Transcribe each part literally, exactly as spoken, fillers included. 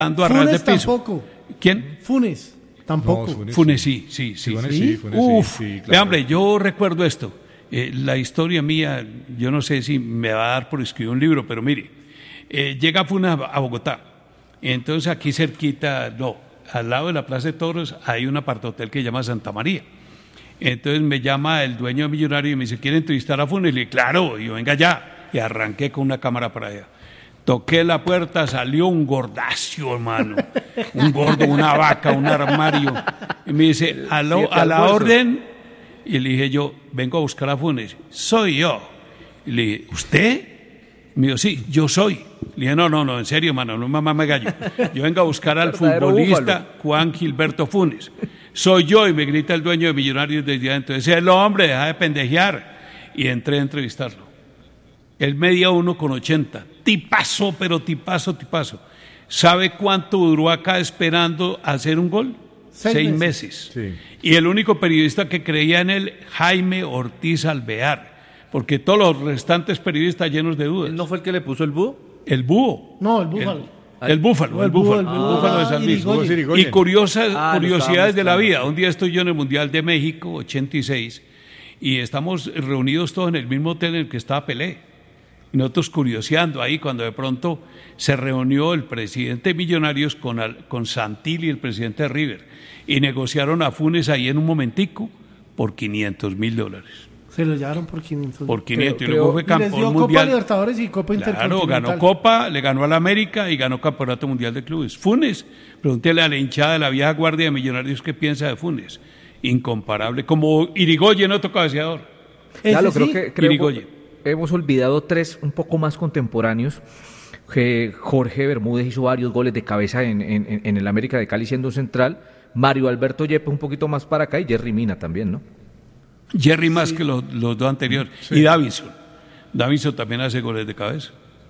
dando a ras de Funes piso. tampoco. ¿Quién? Funes tampoco. No, Funes, Funes sí, sí, sí. Funes sí. sí, Funes Uf, sí, sí, claro. vea, hombre, yo recuerdo esto. Eh, la historia mía, yo no sé si me va a dar por escribir un libro, pero mire, eh, llega Funes a Bogotá. Entonces aquí cerquita, no, al lado de la Plaza de Toros hay un apartahotel que se llama Santa María. Entonces me llama el dueño de Millonario y me dice, ¿quiere entrevistar a Funes? Y le dije, claro, y yo venga ya. Y arranqué con una cámara para allá. Toqué la puerta, salió un gordacio, hermano. Un gordo, una vaca, un armario. Y me dice, a, lo, a la orden. Y le dije yo, vengo a buscar a Funes. Soy yo. Y le dije, ¿usted? Me dijo, sí, yo soy. Le dije, no, no, no, en serio, hermano, no mamá gallo. Yo vengo a buscar al futbolista Juan Gilberto Funes. Soy yo, y me grita el dueño de Millonarios desde adentro. Ese es el hombre, deja de pendejear. Y entré a entrevistarlo. Él medía uno con ochenta. Tipazo, pero tipazo, tipazo. ¿Sabe cuánto duró acá esperando hacer un gol? Seis, Seis meses. meses. Sí. Y el único periodista que creía en él, Jaime Ortiz Alvear. Porque todos los restantes periodistas llenos de dudas. ¿Él no fue el que le puso el búho? El búho. No, el búfalo. El, el búfalo, No, el el búho, búfalo. el El búho búfalo de era San Luis. Irigoyen. Irigoyen. Y curiosas, Ah, lo curiosidades de la estábamos vida. Un día estoy yo en el Mundial de México, ochenta y seis, y estamos reunidos todos en el mismo hotel en el que estaba Pelé. Y nosotros curioseando ahí cuando de pronto se reunió el presidente de Millonarios con, al, con Santilli, el presidente de River, y negociaron a Funes ahí en un momentico por quinientos mil dólares. Se lo llevaron por quinientos. Por quinientos, Creo- y luego creo- fue Y les dio campeón Copa mundial. Libertadores y Copa Claro, Intercontinental. ganó Copa, le ganó al América y ganó Campeonato Mundial de Clubes. Funes, pregúntele a la hinchada de la vieja guardia de Millonarios qué piensa de Funes. Incomparable, como Irigoyen, otro cabeceador. Ese Claro, sí, creo que creo Irigoyen. hemos olvidado tres un poco más contemporáneos. Que Jorge Bermúdez hizo varios goles de cabeza en, en, en el América de Cali siendo central. Mario Alberto Yepes un poquito más para acá y Jerry Mina también, ¿no? Jerry más que los, los dos anteriores. Y Davinson. Davinson también hace goles de cabeza.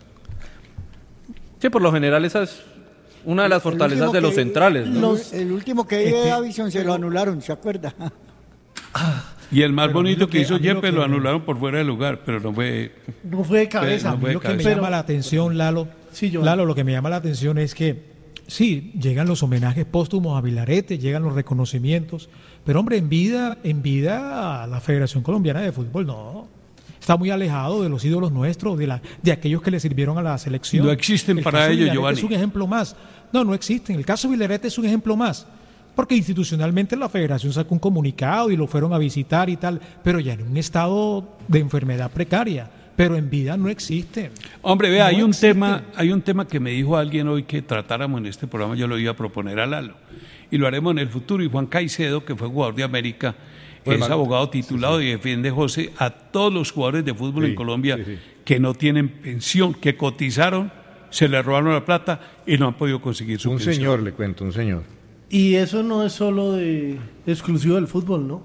Sí, por lo general esa es una de las fortalezas último de los que- centrales, ¿no? Los- El último que vi de Davison se lo anularon, ¿se acuerda? Y el más Pero a mí bonito lo que, que- hizo a mí lo Yepes que lo me- anularon por fuera de lugar, pero no fue... no fue de cabeza. No fue de Lo que me cabeza. llama la atención, Lalo, Sí, yo- Lalo, lo que me llama la atención es que sí, llegan los homenajes póstumos a Vilarete, llegan los reconocimientos, pero hombre, en vida, en vida la Federación Colombiana de Fútbol no. Está muy alejado de los ídolos nuestros, de la, de aquellos que le sirvieron a la selección. No existen El para caso de ello, Vilarete Giovanni. Es un ejemplo más. No, no existen. El caso de Vilarete es un ejemplo más. Porque institucionalmente la federación sacó un comunicado y lo fueron a visitar y tal, pero ya en un estado de enfermedad precaria. Pero en vida no existen. Hombre, vea, No hay un existen. tema, hay un tema que me dijo alguien hoy que tratáramos en este programa, yo lo iba a proponer a Lalo, y lo haremos en el futuro, y Juan Caicedo, que fue jugador de América, Pues, es mal- abogado titulado y defiende, José, a todos los jugadores de fútbol Sí, en Colombia sí, sí. que no tienen pensión, que cotizaron, se le robaron la plata y no han podido conseguir su Un pensión. señor, le cuento, un señor. Y eso no es solo de exclusivo del fútbol, ¿no?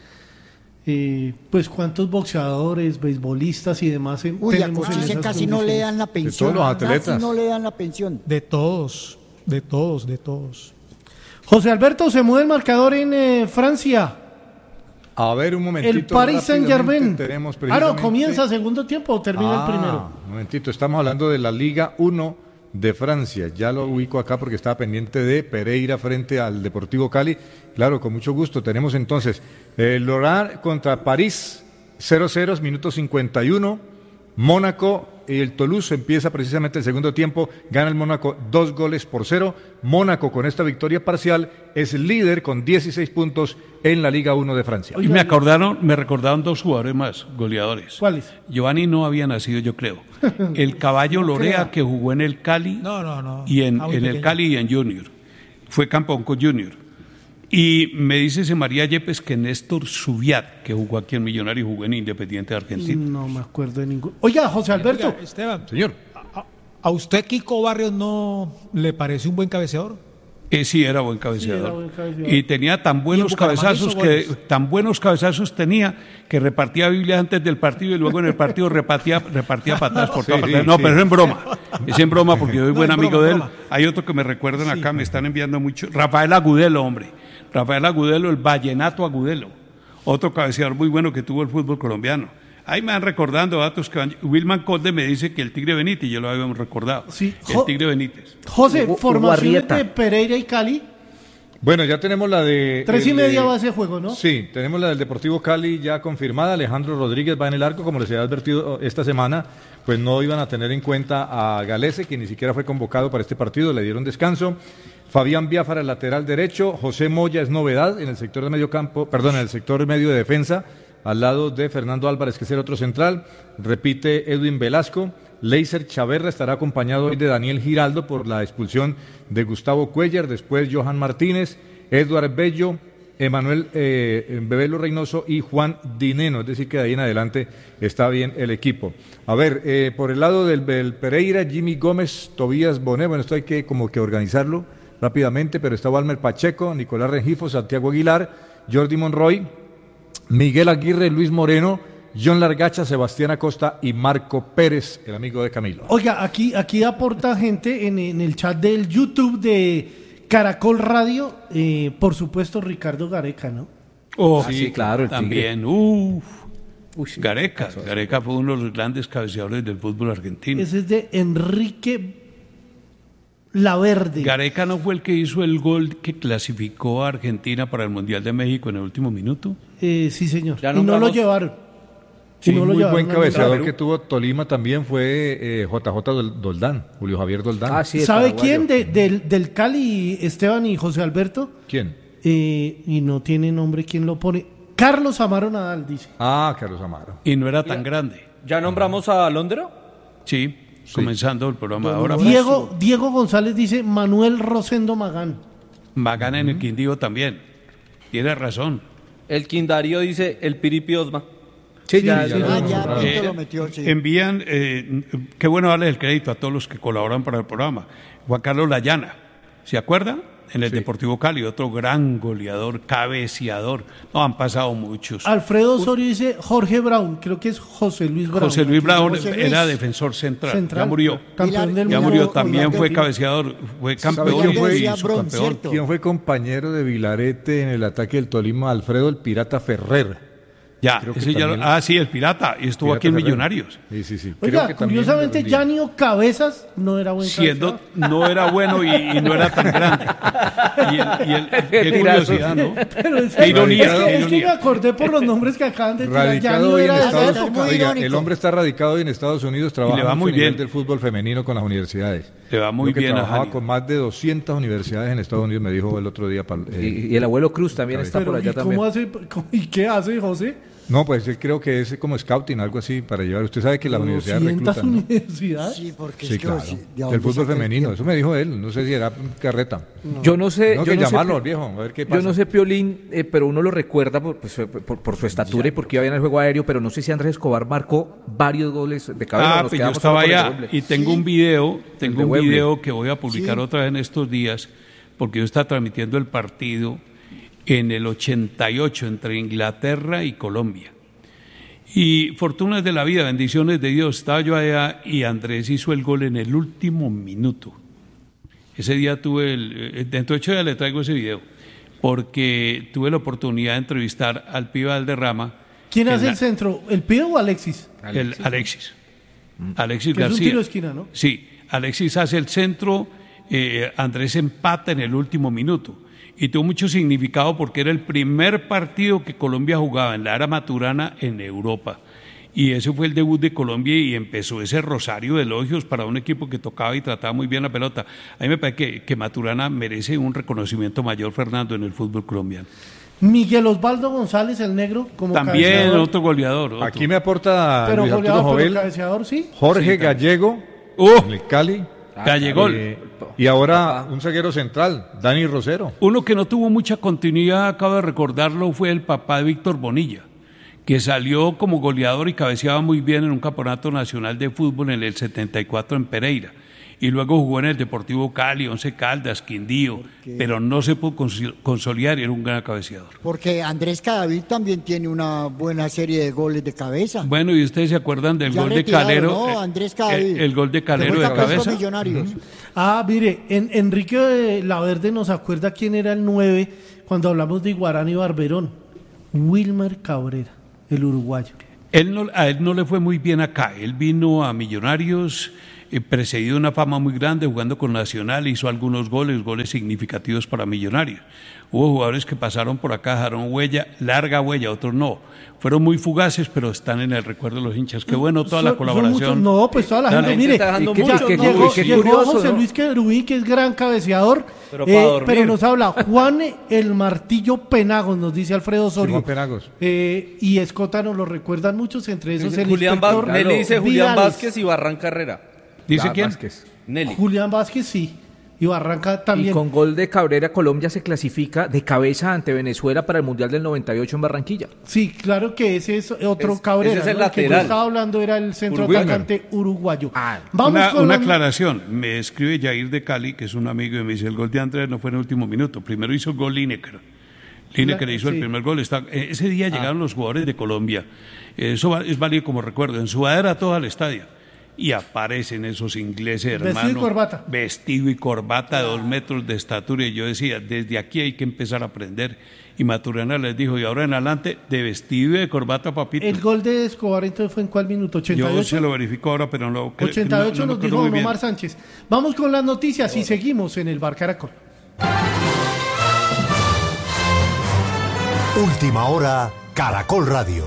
Eh, pues cuántos boxeadores, beisbolistas y demás en- Uy, a tenemos en Cochise esas casi no le condiciones. dan la pensión. todos los atletas. Casi no le dan la pensión. De todos, de todos, de todos. José Alberto, se mueve el marcador en eh, Francia. A ver, un momentito. El Paris Saint Germain. rápidamente tenemos Ah, no, precisamente- comienza segundo tiempo o termina Ah, el primero. Un momentito, estamos hablando de la Liga uno de Francia. Ya lo ubico acá porque estaba pendiente de Pereira frente al Deportivo Cali. Claro, con mucho gusto. Tenemos entonces el Lorient contra París, cero cero, minuto cincuenta y uno. Mónaco y el Toulouse empieza precisamente el segundo tiempo. Gana el Mónaco dos goles por cero. Mónaco con esta victoria parcial es líder con dieciséis puntos en la Liga uno de Francia. Y me acordaron, me recordaron dos jugadores más, goleadores. ¿Cuáles? Giovanni no había nacido, yo creo. El caballo Lorea, que jugó en el Cali, No, no, no. y en, Ah, muy en el pequeño. Cali y en Junior. Fue campeón con Junior. Y me dice ese María Yepes que Néstor Subiat, que jugó aquí en Millonario y jugó en Independiente de Argentina. No me acuerdo de ningún. Oiga, José Alberto, Oiga, Esteban, Señor. ¿a, a usted Kiko Barrios no le parece un buen cabeceador? Eh, sí, era buen cabeceador. Sí, era buen cabeceador. Y tenía tan buenos Y en Bucaramanga cabezazos hizo que goles. tan buenos cabezazos tenía que repartía Biblia antes del partido y luego en el partido repartía repartía patadas por Sí, todas sí, partes. No, sí. pero es en broma. Es en broma porque yo soy No, buen en amigo broma, de él. broma. Hay otro que me recuerdan acá, me están enviando mucho. Rafael Agudelo, hombre. Rafael Agudelo, el Vallenato Agudelo. Otro cabeceador muy bueno que tuvo el fútbol colombiano. Ahí me van recordando datos que van. Wilman Conde me dice que el Tigre Benítez, yo lo habíamos recordado. Sí. El Jo- Tigre Benítez. José, Hugo- Hugo formaciones Arrieta. de Pereira y Cali. Bueno, ya tenemos la de... Tres y el, media eh, va ese juego, ¿no? Sí, tenemos la del Deportivo Cali ya confirmada. Alejandro Rodríguez va en el arco, como les había advertido esta semana, pues no iban a tener en cuenta a Galese, que ni siquiera fue convocado para este partido, le dieron descanso. Fabián Biafara, el lateral derecho. José Moya es novedad en el sector de medio campo, perdón, en el sector medio de defensa, al lado de Fernando Álvarez, que es el otro central. Repite Edwin Velasco. Leiser Chaverra estará acompañado hoy de Daniel Giraldo por la expulsión de Gustavo Cuellar, después Johan Martínez, Eduard Bello, Emanuel eh, Bebelo Reynoso y Juan Dineno, es decir que de ahí en adelante está bien el equipo. A ver, eh, por el lado del, del Pereira, Jimmy Gómez, Tobías Bonet, bueno, esto hay que como que organizarlo rápidamente, pero está Walmer Pacheco, Nicolás Rengifo, Santiago Aguilar, Jordi Monroy, Miguel Aguirre, Luis Moreno, John Largacha, Sebastián Acosta y Marco Pérez, el amigo de Camilo. Oiga, aquí, aquí aporta gente en, en el chat del YouTube de Caracol Radio, eh, por supuesto Ricardo Gareca, ¿no? Oh, Ah, sí, claro, el también. Uf. Uy, sí. Gareca. Gareca fue uno de los grandes cabeceadores del fútbol argentino. Ese es de Enrique Laverde. Gareca no fue el que hizo el gol que clasificó a Argentina para el Mundial de México en el último minuto. Eh, sí, señor. Ya Y no lo nombramos- llevaron. Sí, Y no lo muy llevaron buen al cabeceador Mundial. que tuvo Tolima también fue eh, J J Dol- Doldán, Julio Javier Doldán. Ah, sí, el ¿Sabe paraguayo. quién? De- del, del Cali, Esteban y José Alberto. ¿Quién? Eh, y no tiene nombre, ¿quién lo pone? Carlos Amaro Nadal, dice. Ah, Carlos Amaro. Y no era tan grande. ¿Ya nombramos a Londra? Sí, comenzando el programa. Ahora Diego, Diego González dice Manuel Rosendo Magán. Magana en el Quindío también. Tiene razón. El Quindario dice el Piripi Osma. Sí, ya, ya sí, lo Ah, hemos ya, nombrado. Pinto Eh, lo metió, sí. Envían, eh, qué bueno darles el crédito a todos los que colaboran para el programa. Juan Carlos Layana, ¿se acuerda? En el Deportivo Cali, otro gran goleador, cabeceador. No, han pasado muchos. Alfredo Osorio dice Jorge Brown, creo que es José Luis Brown. José Luis Brown José Luis. era defensor central, Central, ya murió. campeón del Ya mundo. murió, también Pilar fue de- cabeceador, fue ¿Sabe campeón quién y fue? y Decía Bron, subcampeón. ¿cierto? ¿Quién fue compañero de Vilarete en el ataque del Tolima? Alfredo el Pirata Ferrer. Ya, Creo que ese ya lo- también- ah, sí, el pirata, y estuvo Pirata aquí en Ferrer. Millonarios. Sí, sí, sí. Oiga, Creo que también curiosamente, rendía. Yanio Cabezas no era buen Siendo, cabeceador. no era bueno y, y no era tan grande. Y el, y el- qué Tirazo. curiosidad, ¿no? Pero es, Qué ironía, es que, qué es que ironía. me acordé por los nombres que acaban de tirar. Radicado Yanio hoy en era de esa Estados época. época. Muy Oiga, irónico. el hombre está radicado hoy en Estados Unidos, trabaja Y le va mucho muy a nivel bien. del fútbol femenino con las universidades. Le va muy Creo que bien a trabajaba Janio. con más de doscientas universidades en Estados Unidos, me dijo el otro día. pal- eh, Y, y el abuelo Cruz también está Pero, por allá ¿y también. cómo hace, cómo- ¿y qué hace, José? No, pues él creo que es como scouting, algo así, para llevar. Usted sabe que las universidades doscientas reclutan, ¿no? universidades. Sí, porque Sí, es que claro. sí, ¿de Del dónde fútbol saca el femenino, tiempo? eso me dijo él, no sé si era carreta. Yo no sé, Tengo yo que no sé, llamarlo Pi- al viejo, a ver qué pasa. yo no sé Piolín, eh, pero uno lo recuerda por, pues, por, por su estatura y porque iba bien al juego aéreo, pero no sé si Andrés Escobar marcó varios goles de cabeza. Ah, nos pues yo quedamos estaba solo con el de allá Wembley. y tengo un video, El tengo de un Wembley. video que voy a publicar otra vez en estos días, porque yo estaba transmitiendo el partido en el ochenta y ocho entre Inglaterra y Colombia. Y fortunas de la vida, bendiciones de Dios, estaba yo allá y Andrés hizo el gol en el último minuto. Ese día tuve, el, eh, dentro de ocho días le traigo ese video, porque tuve la oportunidad de entrevistar al pibe Valderrama. ¿Quién en hace la- el centro? ¿El Pío o Alexis? el Alexis. Alexis Que es un García. tiro de esquina, ¿no? Sí, Alexis hace el centro, eh, Andrés empata en el último minuto. Y tuvo mucho significado porque era el primer partido que Colombia jugaba en la era Maturana en Europa. Y ese fue el debut de Colombia y empezó ese rosario de elogios para un equipo que tocaba y trataba muy bien la pelota. A mí me parece que, que Maturana merece un reconocimiento mayor, Fernando, en el fútbol colombiano. Miguel Osvaldo González, el negro, como También cabeceador. otro goleador. otro. Aquí me aporta Pero Luis Arturo goleador, pero Jovel, cabeceador, sí. Jorge Gallego, ¡Uh! en el Cali. Gallegol. Eh, y ahora un zaguero central, Dani Rosero. Uno que no tuvo mucha continuidad, acabo de recordarlo, fue el papá de Víctor Bonilla, que salió como goleador y cabeceaba muy bien en un campeonato nacional de fútbol en el setenta y cuatro en Pereira. Y luego jugó en el Deportivo Cali, Once Caldas, Quindío, pero no se pudo cons- consolidar y era un gran cabeceador. Porque Andrés Cadavid también tiene una buena serie de goles de cabeza. Bueno, ¿y ustedes se acuerdan del Ya gol de retirado, Calero? ¿no? Eh, Andrés Cadavid. El, el gol de Que Calero fue de campeón con cabeza. Millonarios. Ah, mire, en, Enrique de Laverde nos acuerda quién era el nueve cuando hablamos de Iguarán y Barberón. Wilmer Cabrera, el uruguayo. Él no, a él no le fue muy bien acá. Él vino a Millonarios, eh, precedido de una fama muy grande, jugando con Nacional, hizo algunos goles, goles significativos para Millonarios. Hubo jugadores que pasaron por acá, dejaron huella, larga huella, otros no. Fueron muy fugaces, pero están en el recuerdo de los hinchas. Qué bueno toda Son- la son colaboración. muchos- no, pues toda la Dale. gente, mire, está dejando que- mucho, que- ¿no? llegó, Qué llegó curioso, José ¿no? Luis Querubín, que es gran cabeceador, Pero eh, para dormir. pero nos habla Juan el Martillo Penagos, nos dice Alfredo Osorio. Juan Penagos. Eh, y Escota nos lo recuerdan muchos, entre esos el Julián inspector Vázquez, Nelly dice Julián Vidales. Vázquez y Barranca Herrera. ¿Dice Ah, quién? Vázquez. Nelly. Julián Vázquez sí, y Barranca Y también. con gol de Cabrera, Colombia se clasifica de cabeza ante Venezuela para el Mundial del noventa y ocho en Barranquilla. Sí, claro que ese es otro Es- Cabrera. ese es el ¿no? El que yo lateral. estaba hablando era el centro Wilmer. atacante uruguayo. Ah, Vamos una con una la- aclaración. Me escribe Jair de Cali, que es un amigo, y me dice: el gol de Andrés no fue en el último minuto. Primero hizo el gol Lineker. Lineker La- hizo el sí. primer gol. Está, eh, ese día llegaron los jugadores de Colombia. Eh, Eso va- es válido como recuerdo. En sudadera todo al estadio. Y aparecen esos ingleses, Vestido hermano. y corbata. Vestido y corbata, de dos metros de estatura. Y yo decía: desde aquí hay que empezar a aprender. Y Maturana les dijo: y ahora en adelante, de vestido y de corbata, papito. El gol de Escobar entonces fue en cuál minuto, ochenta y ocho. Yo se lo verifico ahora, pero no. cre- ochenta y ocho no- no me nos acuerdo dijo muy Don bien. Omar Sánchez. Vamos con las noticias y seguimos en el Bar Caracol. Última hora, Caracol Radio.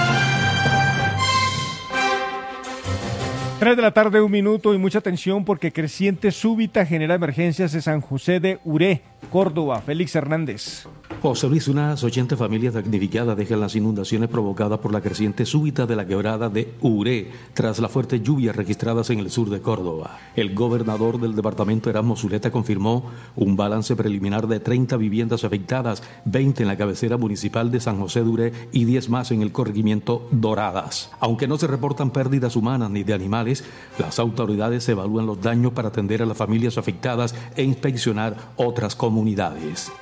Tres de la tarde, un minuto y mucha atención porque creciente súbita genera emergencias en San José de Uré, Córdoba. Félix Hernández. José Luis, unas ochenta familias damnificadas dejan las inundaciones provocadas por la creciente súbita de la quebrada de Uré tras las fuertes lluvias registradas en el sur de Córdoba. El gobernador del departamento, Erasmo Zuleta, confirmó un balance preliminar de treinta viviendas afectadas, veinte en la cabecera municipal de San José de Uré y diez más en el corregimiento Doradas. Aunque no se reportan pérdidas humanas ni de animales, las autoridades evalúan los daños para atender a las familias afectadas e inspeccionar otras comunidades.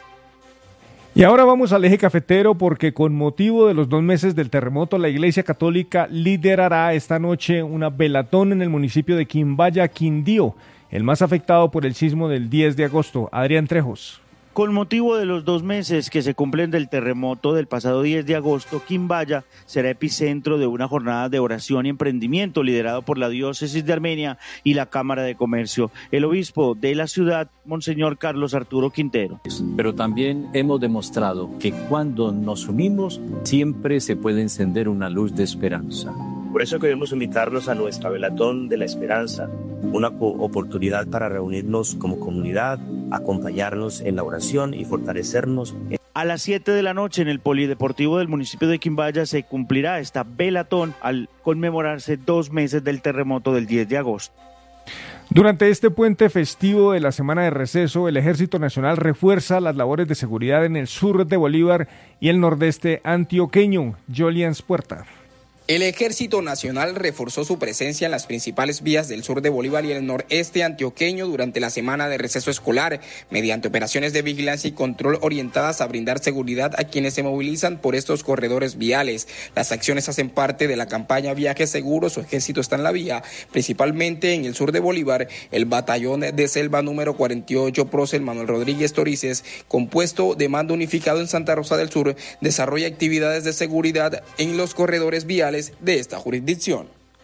Y ahora vamos al eje cafetero porque con motivo de los dos meses del terremoto, la Iglesia Católica liderará esta noche una velatón en el municipio de Quimbaya, Quindío, el más afectado por el sismo del diez de agosto. Adrián Trejos. Con motivo de los dos meses que se cumplen del terremoto del pasado diez de agosto, Quimbaya será epicentro de una jornada de oración y emprendimiento liderado por la Diócesis de Armenia y la Cámara de Comercio. El obispo de la ciudad, Monseñor Carlos Arturo Quintero. Pero también hemos demostrado que cuando nos unimos siempre se puede encender una luz de esperanza. Por eso queremos invitarlos a nuestra Velatón de la Esperanza, una oportunidad para reunirnos como comunidad, acompañarnos en la oración y fortalecernos. A las siete de la noche en el Polideportivo del municipio de Quimbaya se cumplirá esta velatón al conmemorarse dos meses del terremoto del diez de agosto. Durante este puente festivo de la semana de receso, el Ejército Nacional refuerza las labores de seguridad en el sur de Bolívar y el nordeste antioqueño. Jolians Puerta. El Ejército Nacional reforzó su presencia en las principales vías del sur de Bolívar y el noreste antioqueño durante la semana de receso escolar, mediante operaciones de vigilancia y control orientadas a brindar seguridad a quienes se movilizan por estos corredores viales. Las acciones hacen parte de la campaña Viajes Seguros. Su ejército está en la vía, principalmente en el sur de Bolívar. El batallón de selva número cuarenta y ocho, Prócer Manuel Rodríguez Torices, compuesto de mando unificado en Santa Rosa del Sur, desarrolla actividades de seguridad en los corredores viales de esta jurisdicción.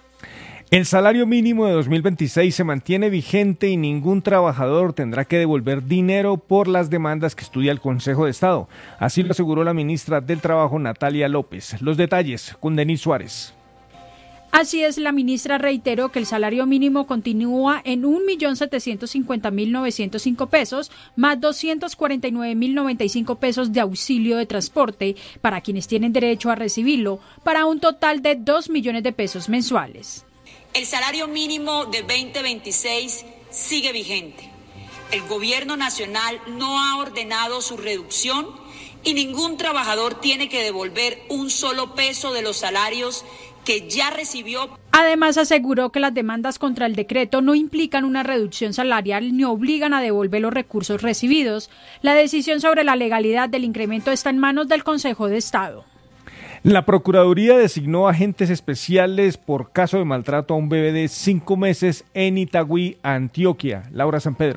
El salario mínimo de dos mil veintiséis se mantiene vigente y ningún trabajador tendrá que devolver dinero por las demandas que estudia el Consejo de Estado. Así lo aseguró la ministra del Trabajo, Natalia López. Los detalles con Denis Suárez. Así es, la ministra reiteró que el salario mínimo continúa en un millón setecientos cincuenta mil novecientos cinco pesos, más doscientos cuarenta y nueve mil noventa y cinco pesos de auxilio de transporte para quienes tienen derecho a recibirlo, para un total de dos millones de pesos mensuales. El salario mínimo de veinte veintiséis sigue vigente. El gobierno nacional no ha ordenado su reducción y ningún trabajador tiene que devolver un solo peso de los salarios que ya recibió. Además, aseguró que las demandas contra el decreto no implican una reducción salarial ni obligan a devolver los recursos recibidos. La decisión sobre la legalidad del incremento está en manos del Consejo de Estado. La Procuraduría designó agentes especiales por caso de maltrato a un bebé de cinco meses en Itagüí, Antioquia. Laura San Pedro.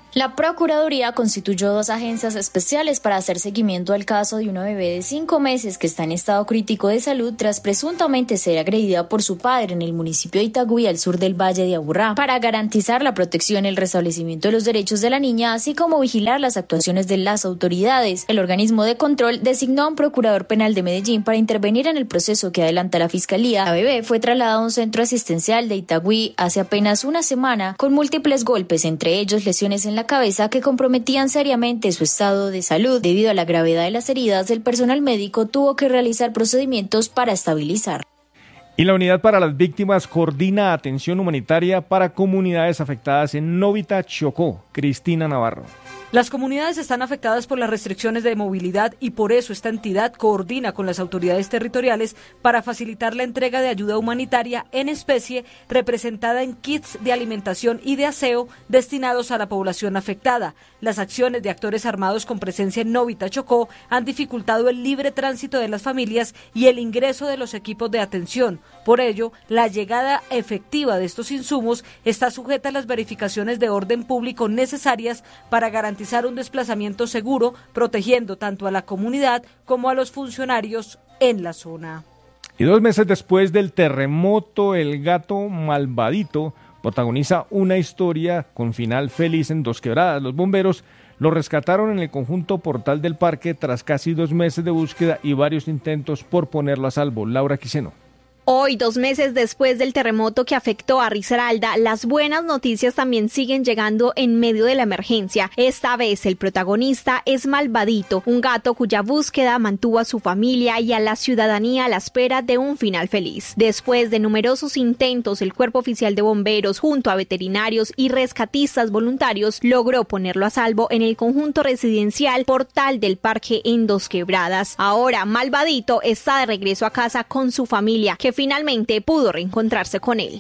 La Procuraduría constituyó dos agencias especiales para hacer seguimiento al caso de una bebé de cinco meses que está en estado crítico de salud tras presuntamente ser agredida por su padre en el municipio de Itagüí, al sur del Valle de Aburrá, para garantizar la protección y el restablecimiento de los derechos de la niña, así como vigilar las actuaciones de las autoridades. El organismo de control designó a un procurador penal de Medellín para intervenir en el proceso que adelanta la Fiscalía. La bebé fue trasladada a un centro asistencial de Itagüí hace apenas una semana con múltiples golpes, entre ellos lesiones en la cabeza que comprometían seriamente su estado de salud. Debido a la gravedad de las heridas, el personal médico tuvo que realizar procedimientos para estabilizar. Y la Unidad para las Víctimas coordina atención humanitaria para comunidades afectadas en Novita, Chocó. Cristina Navarro. Las comunidades están afectadas por las restricciones de movilidad y por eso esta entidad coordina con las autoridades territoriales para facilitar la entrega de ayuda humanitaria en especie representada en kits de alimentación y de aseo destinados a la población afectada. Las acciones de actores armados con presencia en Novita, Chocó, han dificultado el libre tránsito de las familias y el ingreso de los equipos de atención. Por ello, la llegada efectiva de estos insumos está sujeta a las verificaciones de orden público necesarias para garantizar un desplazamiento seguro, protegiendo tanto a la comunidad como a los funcionarios en la zona. Y dos meses después del terremoto, el gato Malvadito protagoniza una historia con final feliz en Dos Quebradas. Los bomberos lo rescataron en el conjunto Portal del Parque tras casi dos meses de búsqueda y varios intentos por ponerlo a salvo. Laura Quiseno. Hoy, dos meses después del terremoto que afectó a Risaralda, las buenas noticias también siguen llegando en medio de la emergencia. Esta vez el protagonista es Malvadito, un gato cuya búsqueda mantuvo a su familia y a la ciudadanía a la espera de un final feliz. Después de numerosos intentos, el Cuerpo Oficial de Bomberos, junto a veterinarios y rescatistas voluntarios, logró ponerlo a salvo en el conjunto residencial Portal del Parque en Dos Quebradas. Ahora, Malvadito está de regreso a casa con su familia, que finalmente pudo reencontrarse con él.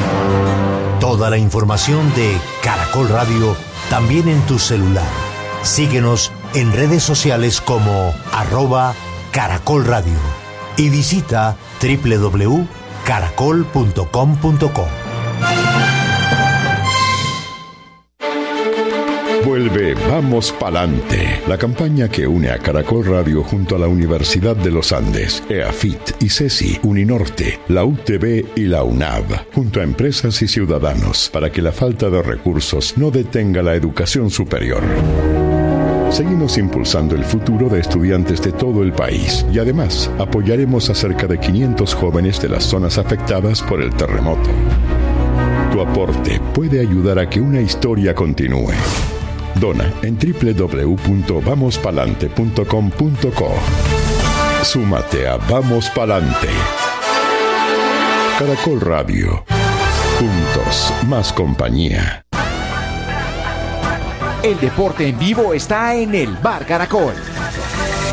Toda la información de Caracol Radio también en tu celular. Síguenos en redes sociales como arroba Caracol Radio y visita doble u doble u doble u punto caracol punto com punto co. Vuelve Vamos Palante, la campaña que une a Caracol Radio junto a la Universidad de los Andes, EAFIT y CESI, Uninorte, la U T B y la UNAV, junto a empresas y ciudadanos, para que la falta de recursos no detenga la educación superior. Seguimos impulsando el futuro de estudiantes de todo el país y además apoyaremos a cerca de quinientos jóvenes de las zonas afectadas por el terremoto. Tu aporte puede ayudar a que una historia continúe. Dona en doble u doble u doble u punto vamos palante punto com punto co. Súmate a Vamos Palante. Caracol Radio. Juntos, más compañía. El deporte en vivo está en el Bar Caracol.